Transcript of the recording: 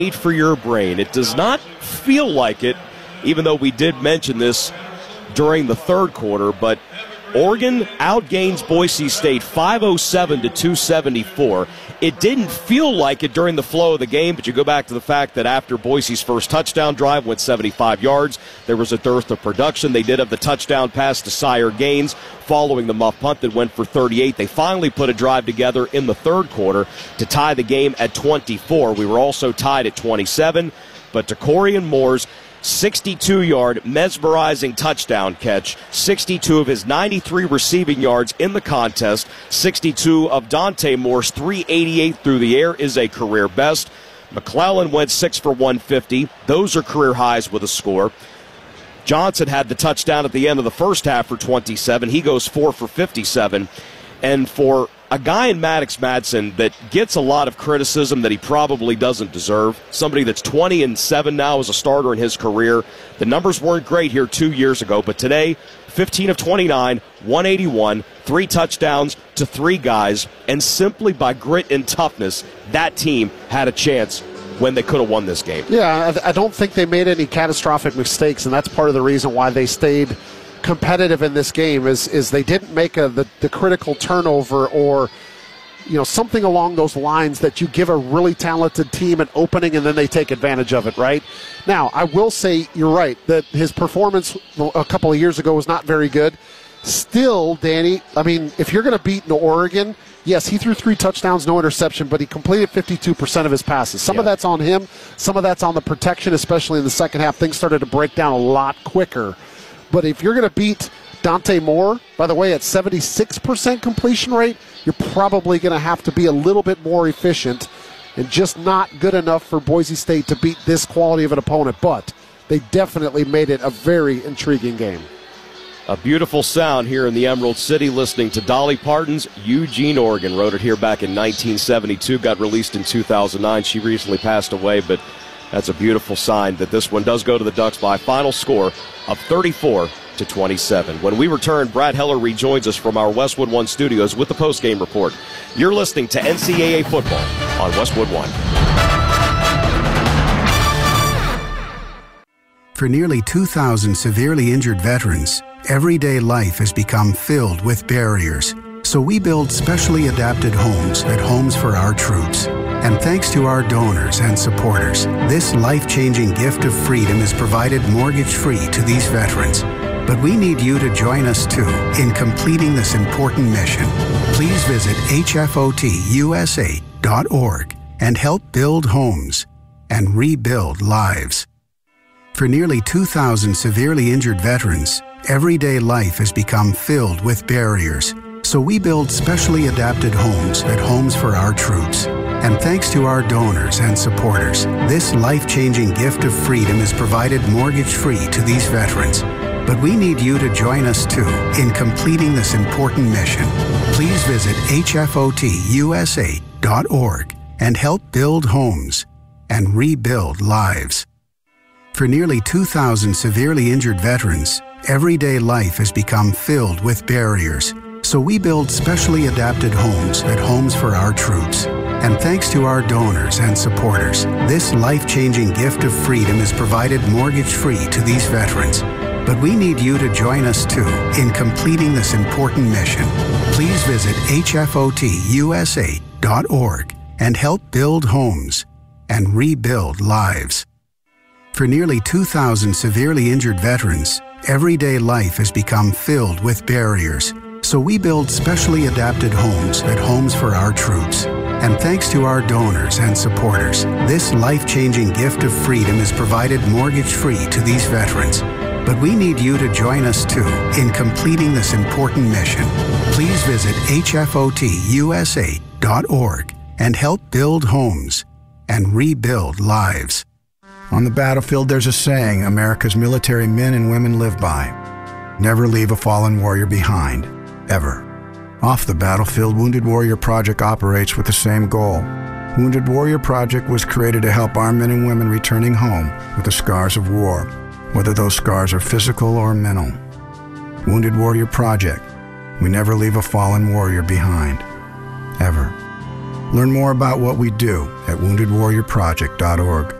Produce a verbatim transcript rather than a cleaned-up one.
for your brain. It does not feel like it, even though we did mention this during the third quarter, but Oregon outgains Boise State five oh seven to two seventy-four. It didn't feel like it during the flow of the game, but you go back to the fact that after Boise's first touchdown drive went seventy-five yards, there was a dearth of production. They did have the touchdown pass to Sire Gaines following the muff punt that went for thirty-eight. They finally put a drive together in the third quarter to tie the game at twenty-four. We were also tied at twenty-seven, but DeCorian Moore's sixty-two-yard mesmerizing touchdown catch, sixty-two of his ninety-three receiving yards in the contest, sixty-two of Dante Moore's three eighty-eight through the air is a career best. McClellan went six for one fifty. Those are career highs with a score. Johnson had the touchdown at the end of the first half for twenty-seven. He goes four for fifty-seven. And for a guy in Maddox Madsen that gets a lot of criticism that he probably doesn't deserve, somebody that's twenty and seven now as a starter in his career, the numbers weren't great here two years ago, but today, fifteen of twenty-nine, one eighty-one, three touchdowns to three guys, and simply by grit and toughness, that team had a chance when they could have won this game. Yeah, I don't think they made any catastrophic mistakes, and that's part of the reason why they stayed competitive in this game is is they didn't make a the, the critical turnover or you know something along those lines that you give a really talented team an opening and then they take advantage of it. Right now, I will say you're right that his performance a couple of years ago was not very good. Still, Danny, I mean, if you're going to beat Oregon, yes, he threw three touchdowns, no interception, but he completed fifty-two percent of his passes. Some yeah. of that's on him, some of that's on the protection, especially in the second half. Things started to break down a lot quicker. But if you're going to beat Dante Moore, by the way, at seventy-six percent completion rate, you're probably going to have to be a little bit more efficient and just not good enough for Boise State to beat this quality of an opponent. But they definitely made it a very intriguing game. A beautiful sound here in the Emerald City, listening to Dolly Parton's Eugene, Oregon. Wrote it here back in nineteen seventy-two, got released in two thousand nine. She recently passed away, but that's a beautiful sign that this one does go to the Ducks by a final score of thirty-four to twenty-seven. When we return, Brad Heller rejoins us from our Westwood One studios with the postgame report. You're listening to N C double A football on Westwood One. For nearly two thousand severely injured veterans, everyday life has become filled with barriers. So we build specially adapted homes at Homes for Our Troops. And thanks to our donors and supporters, this life-changing gift of freedom is provided mortgage-free to these veterans. But we need you to join us, too, in completing this important mission. Please visit H F O T U S A dot org and help build homes and rebuild lives. For nearly two thousand severely injured veterans, everyday life has become filled with barriers. So we build specially adapted homes at Homes for Our Troops. And thanks to our donors and supporters, this life-changing gift of freedom is provided mortgage-free to these veterans. But we need you to join us, too, in completing this important mission. Please visit H F O T U S A dot org and help build homes and rebuild lives. For nearly two thousand severely injured veterans, everyday life has become filled with barriers. So we build specially adapted homes at Homes for Our Troops. And thanks to our donors and supporters, this life-changing gift of freedom is provided mortgage-free to these veterans. But we need you to join us, too, in completing this important mission. Please visit H F O T U S A dot org and help build homes and rebuild lives. For nearly two thousand severely injured veterans, everyday life has become filled with barriers. So we build specially adapted homes at Homes for Our Troops. And thanks to our donors and supporters, this life-changing gift of freedom is provided mortgage-free to these veterans. But we need you to join us, too, in completing this important mission. Please visit H F O T U S A dot org and help build homes and rebuild lives. On the battlefield, there's a saying America's military men and women live by. Never leave a fallen warrior behind, ever. Off the battlefield, Wounded Warrior Project operates with the same goal. Wounded Warrior Project was created to help our men and women returning home with the scars of war, whether those scars are physical or mental. Wounded Warrior Project. We never leave a fallen warrior behind, ever. Learn more about what we do at wounded warrior project dot org.